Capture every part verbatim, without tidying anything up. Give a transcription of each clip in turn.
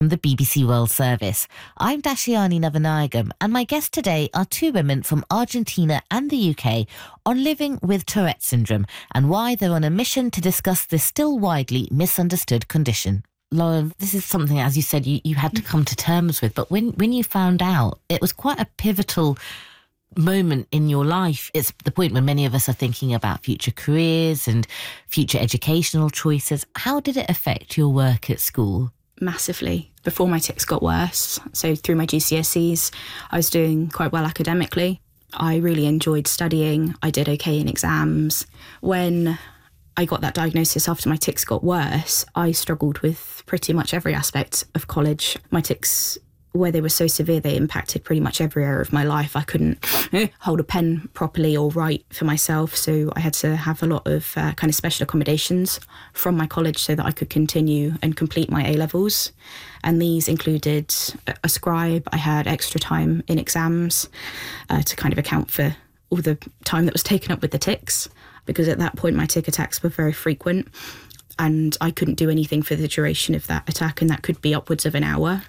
from the B B C World Service. I'm Dashiani Navanayagam, and my guests today are two women from Argentina and the U K on living with Tourette syndrome and why they're on a mission to discuss this still widely misunderstood condition. Lauren, this is something, as you said, you, you had to come to terms with, but when, when you found out, it was quite a pivotal moment in your life. It's the point when many of us are thinking about future careers and future educational choices. How did it affect your work at school? Massively. Before my tics got worse, so through my G C S Es, I was doing quite well academically. I really enjoyed studying. I did okay in exams. When I got that diagnosis after my tics got worse, I struggled with pretty much every aspect of college. My tics, where they were so severe, they impacted pretty much every area of my life. I couldn't hold a pen properly or write for myself, so I had to have a lot of uh, kind of special accommodations from my college so that I could continue and complete my A-levels. And these included a scribe. I had extra time in exams uh, to kind of account for all the time that was taken up with the tics, because at that point my tic attacks were very frequent and I couldn't do anything for the duration of that attack, and that could be upwards of an hour.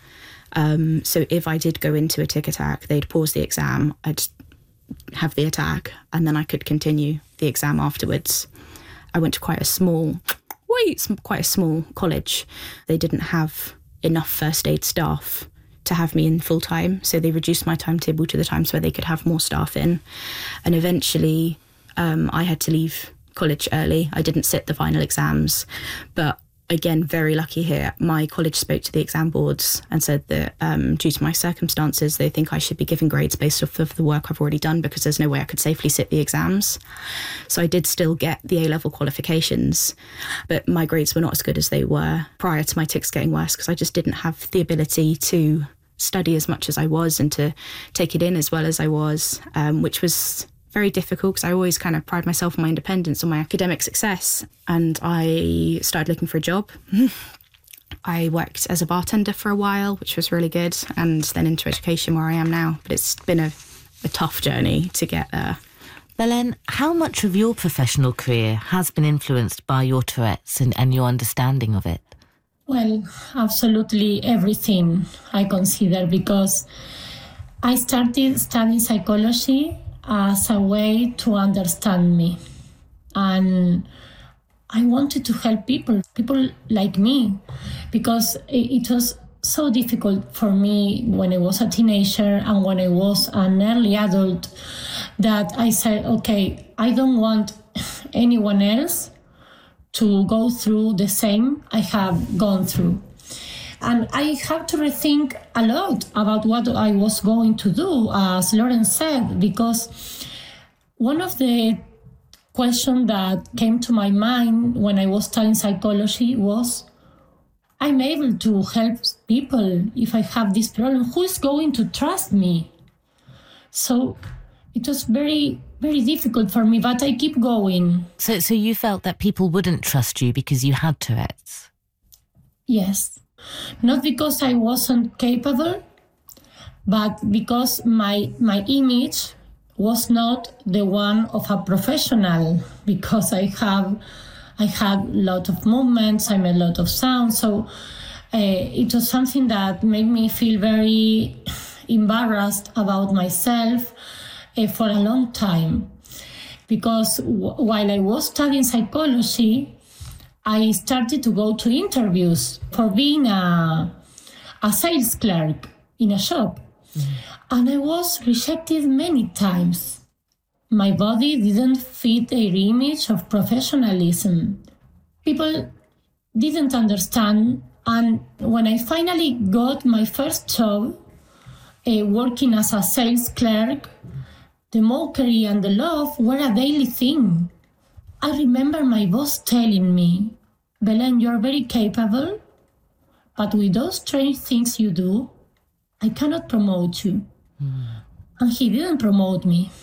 Um, so if I did go into a tic attack, they'd pause the exam, I'd have the attack, and then I could continue the exam afterwards. I went to quite a small, wait, quite a small college. They didn't have enough first aid staff to have me in full time, so they reduced my timetable to the times where they could have more staff in. And eventually um, I had to leave college early. I didn't sit the final exams, but again, very lucky here. My college spoke to the exam boards and said that um, due to my circumstances, they think I should be given grades based off of the work I've already done, because there's no way I could safely sit the exams. So I did still get the A-level qualifications, but my grades were not as good as they were prior to my tics getting worse, because I just didn't have the ability to study as much as I was and to take it in as well as I was, um, which was very difficult because I always kind of pride myself on my independence, on my academic success. And I started looking for a job. I worked as a bartender for a while, which was really good, and then into education where I am now. But it's been a, a tough journey to get there. Belen, how much of your professional career has been influenced by your Tourette's and, and your understanding of it? Well, absolutely everything, I consider, because I started studying psychology as a way to understand me. And I wanted to help people, people like me, because it was so difficult for me when I was a teenager and when I was an early adult that I said, okay, I don't want anyone else to go through the same I have gone through. And I had to rethink a lot about what I was going to do, as Lauren said, because one of the questions that came to my mind when I was studying psychology was, I'm able to help people if I have this problem. Who is going to trust me? So it was very, very difficult for me, but I keep going. So, so you felt that people wouldn't trust you because you had Tourette's? Yes. Not because I wasn't capable, but because my my image was not the one of a professional, because I have I had a lot of movements, I made a lot of sounds, so uh, it was something that made me feel very embarrassed about myself uh, for a long time. Because w- while I was studying psychology, I started to go to interviews for being a, a sales clerk in a shop. Mm-hmm. And I was rejected many times. My body didn't fit their image of professionalism. People didn't understand. And when I finally got my first job, uh, working as a sales clerk, the mockery and the love were a daily thing. I remember my boss telling me, Belen, you're very capable, but with those strange things you do, I cannot promote you. Mm. And he didn't promote me.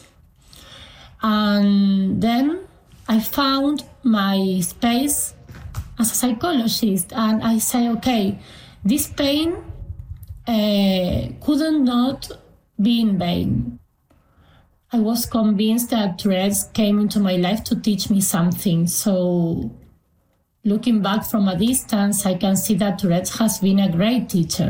And then I found my space as a psychologist, and I say, okay, this pain uh, couldn't not be in vain. I was convinced that Tourette's came into my life to teach me something. So Looking back from a distance, I can see that Tourette's has been a great teacher.